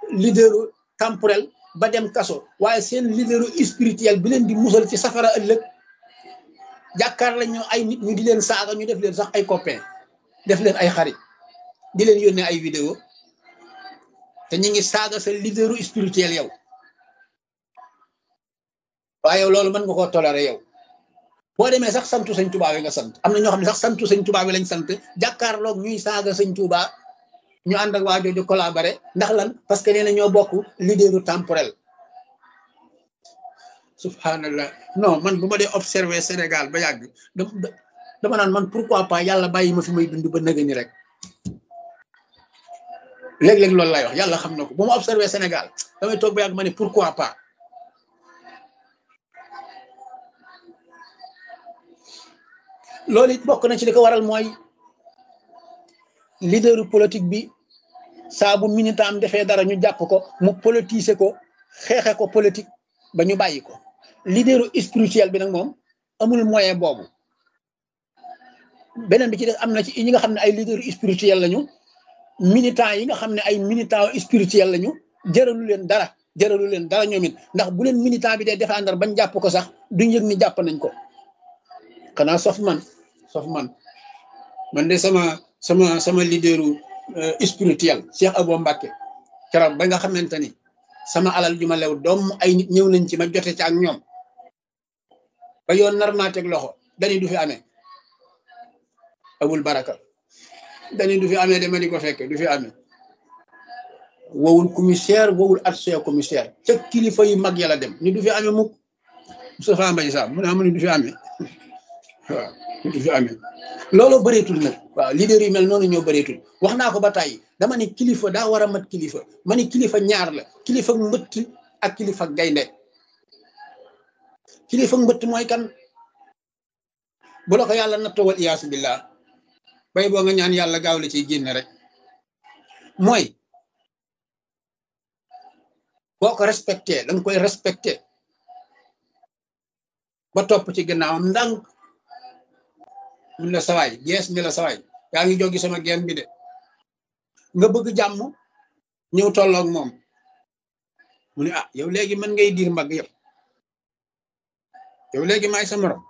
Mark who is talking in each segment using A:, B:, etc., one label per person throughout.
A: leaderu temporel ba dem kaso waaye seen leaderu spirituel bi leen di musal ci safara ëllëg jàkkaar lañ ñu ay nit ñu di leen saaga ñu def leen sax ay copain def leen ay xarit di leen yónnee ay vidéo te ñu ngi saaga sa leaderu spirituel yow waaye yow loolu mën nga koo toléré yow boo demee sax santu sëñ Tuubaa wi nga sant am na ñoo xam ne sax santu sëñ Tuubaa wi lañ sant jàkkaarloog ñuy saaga sëñ Tuubaa ñu ànd ak waa jooju collaboré ndax lan parce que nee na ñoo bokk leaderu temporel subhanallah non man bu ma dee observé Sénégal ba yàgg dama naan man pourquoi pas yàlla bàyyi ma fi may dund ba nëgë ni rek léeg-léeg loolu lay wax yàlla xam na ko bu ma observé Sénégal damay toog ba yàgg ma ne pourquoi pas loolu it bokk na ci li ko waral mooy leaderu politique bi saa bu militant am defee dara ñu jàpp ko mu politiser ko xeexe ko politique ba ñu bàyyi ko leaderu spirituel bi nag moom amul moyen boobu beneen bi ci des am na ci ñi nga xam ne ay leaderu spirituel lañu militant yi nga xam ne ay militant spirituel lañu jëralu leen dara ñoom it ndax bu leen militant bi dee défendre bañ jàpp ko sax duñ yëg ni jàpp nañ ko xanaa sof man de sama leaderu spirituel Cheikh Abo Mbacke keroog ba nga xamante ni sama alal ju ma lew doom ay nit ñëw nañ ci ma jote ci ak ñoom ba yoon nar maa teg loxo dañuy du fi amee abul baraka dañuy du fi amee dama di ko fekke du fi amee wowul commissaire wowul adjoint commissaire ca kilifa yu mag yàlla dem ni du fi amee mukk Moustapha Mbaye Sam mu ne amu ni du fi amee waaw du fi amee loolu bëreetul nag waaw leader yi mel noonu ñoo bëreetul wax naa ko ba tàyyi dama ni kilifa daa war a mat kilifa ma ni kilifa ñaar la kilifa mbëtt ak kilifa gaynde kilifa mbëtt mooy kan bu la ko yàlla nattoo wal iyaasu billah bay boo nga ñaan yàlla gaaw la ciy génne rek mooy boo ko respecté danga koy respecté ba topp ci gannaawam ndànk mun la sawaay gees ni la sawaay yaa ngi jógi sama geen bi de nga bëgg jàmm ñëw tolloog moom mu ne ah yow léegi mën ngay diir mbagg yëpp yow léegi maay sa morom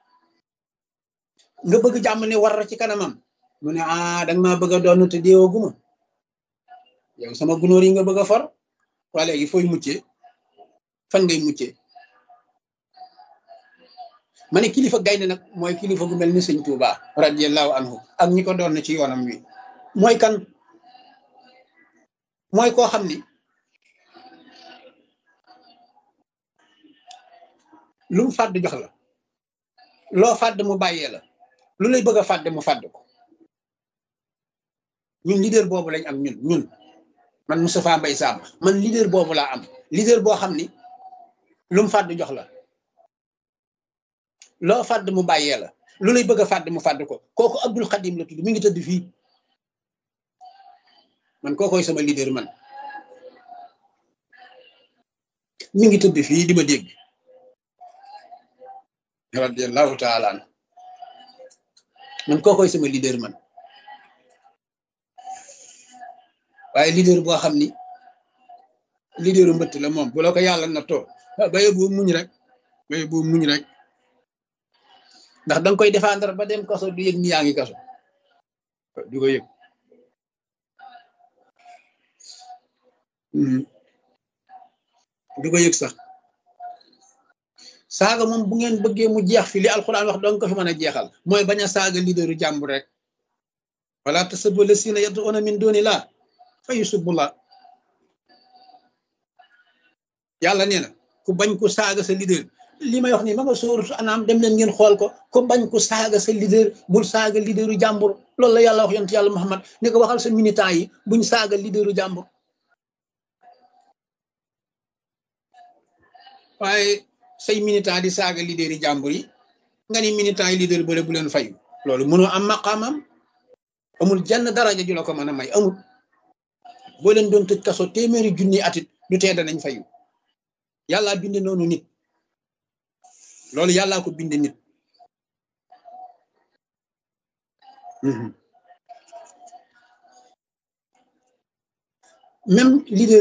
A: nga bëgg jàmm ne war ci kanamam mu ne ah danga maa bëgg a doon te déewaguma yow sama gunóor yi nga bëgg a for waa léegi fooy muccee fan ngay muccee ma ne kilifa gaynde nag mooy kilifa gu mel ni sëñ Tuuba radiyallahu anhu ak ñi ko doon na ci yoonam wi mooy kan mooy koo xam ni lu mu fàdd jox la loo fàdd mu bàyyee la lu lay bëgg a fàdd mu fàdd ko ñun leader boobu lañ am ñun man Moustapha Mbaye Sam man leader boobu laa am leader boo xam ni lu mu fàdd jox la loo fàdd mu bàyyee la lu lay bëgg a fàdd mu fàdd ko kooku Abdul Xadim la tudd mi ngi tëdd fii man kookoy sama leader man mi ngi tëdd fii di ma dégg radiyallahu taala an man kookoy sama leader man waaye leader boo xam ni leaderu mbëtt la moom bu la ko yàlla na too baye boo muñ rek ndax danga koy défendre ba dem kaso du yëg ni yaa ngi kaso du ko yëg du ko yëg sax saaga moom bu ngeen bëggee mu jeex fi li alxuraan wax dong ko fi mën a jeexal mooy bañ a saaga leaderu jàmbur rek wala tasubbu llaziina yad'uuna min duunillaahi fa yusubbullaaha yàlla nee na ku bañ ku saaga sa leader li may wax nii ma nga sóoratu Anaam dem leen ngeen xool ko ku bañ ku saaga sa leader bul saaga leaderu jàmbur loolu la yàlla wax yonent yàlla Muhammad ni ko waxal sa militant yi buñ saaga leaderu jàmbur waaye say militant di saaga leader yi jàmbur yi nga ni militant yi leader bële bu leen fayu loolu mënoo am maqaamam amul jenn daraja ju la ko mën a may amul boo leen doon tëj kaso téeméeri junni atit du tee danañ fayu yàllaa bind noonu nit loolu yàllaa ko bind nit même leader